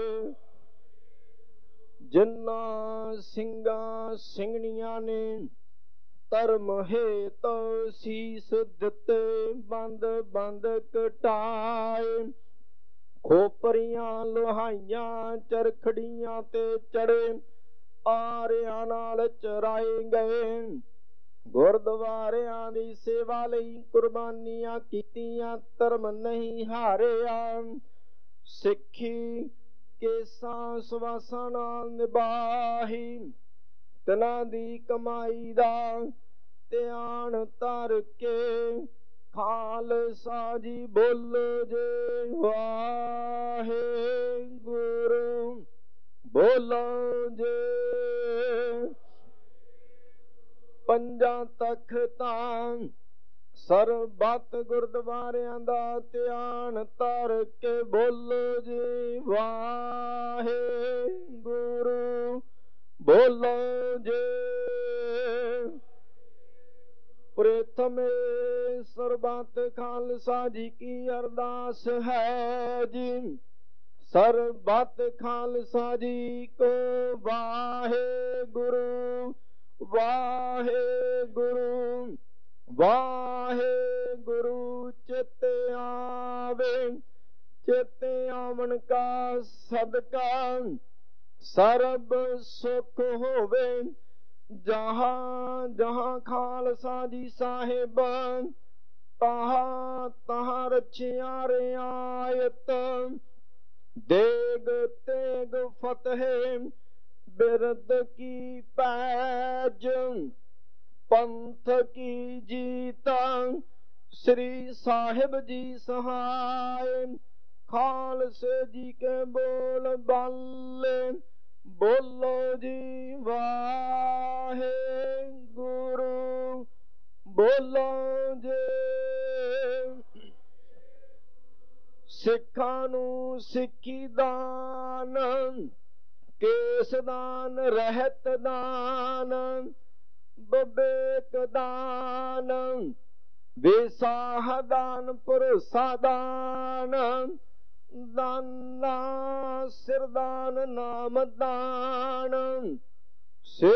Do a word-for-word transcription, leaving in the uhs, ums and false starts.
ਜਿਨ੍ਹਾਂ ਸਿੰਘਾਂ ਸਿੰਘਣੀਆਂ ਨੇ ਧਰਮ ਹੇਤ ਸੀਸ ਦਿੱਤੇ, ਬੰਦ ਬੰਦ ਕਟਾਏ। ਖੋਪਰੀਆਂ ਲੋਹਾਈਆਂ ਚਰਖੜੀਆਂ ਤੇ ਚੜੇ, ਆਰਿਆਂ ਨਾਲ ਚਰਾਏ ਗਏ। ਗੁਰਦੁਆਰਿਆਂ ਦੀ ਸੇਵਾ ਲਈ ਕੁਰਬਾਨੀਆਂ ਕੀਤੀਆਂ, ਧਰਮ ਨਹੀਂ ਹਾਰਿਆ। ਸਿੱਖੀ ਕੇਸਾਂ ਸਵਾਸਾਂ ਨਾਲ ਨਿਭਾਹੀ, ਤਿਨਾਂ ਦੀ ਕਮਾਈ ਦਾ ਧਿਆਨ ਧਰ ਕੇ। ਖਾਲਸਾ ਜੀ ਬੋਲੋ ਜੇ ਵਾਹਿਗੁਰੂ, ਬੋਲੋ ਜੇ। ਪੰਜਾਂ ਤਖ਼ਤਾਂ ਸਰਬੱਤ ਗੁਰਦੁਆਰਿਆਂ ਦਾ ਧਿਆਨ ਧਰ ਕੇ ਬੋਲੋ ਜੀ ਵਾਹਿਗੁਰੂ, ਬੋਲੋ ਜੇ। ਪ੍ਰਥਮੇ ਸਰਬੱਤ ਖਾਲਸਾ ਜੀ ਕੀ ਅਰਦਾਸ ਹੈ ਜੀ। ਸਰਬੱਤ ਖਾਲਸਾ ਜੀ ਕੋ ਵਾਹਿਗੁਰੂ, ਵਾਹਿਗੁਰੂ, ਵਾਹਿਗੁਰੂ। ਚਿੱਤੇ ਆਵੇ, ਚਿੱਤੇ ਆਵਣ ਕਾ ਸਦਕਾ ਸਰਬ ਸੁਖ ਹੋਵੇ। ਜਹਾਂ ਜਹਾਂ ਖਾਲਸਾ ਜੀ ਸਾਹਿਬ, ਤਹਾਂ ਤਹਾਂ ਰਚਿਆ ਰਿਆਇਤ। ਦੇਗ ਤੇਗ ਫਤਿਹ ਬਿਰਦ ਕੀ ਪੈਜ, ਪੰਥ ਕੀ ਜੀਤ ਸ੍ਰੀ ਸਾਹਿਬ ਜੀ ਸਹਾਇ। ਖਾਲਸੇ ਜੀ ਕੇ ਬੋਲ ਬਾਲੇ, ਬੋਲੋ ਜੀ ਵਾਹਿਗੁਰੂ, ਬੋਲੋ ਜੇ। ਸਿੱਖਾਂ ਨੂੰ ਸਿੱਖੀ ਦਾਨ, ਕੇਸ ਦਾਨ, ਰਹਿਤ ਦਾਨ, ਵਿਵੇਕ ਦਾਨ, ਵਿਸਾਹ ਦਾਨ, ਭਰੋਸਾ ਦਾਨ, ਦਾਨਾ ਸਿਰਦਾਨ, ਨਾਮ ਦਾਨ।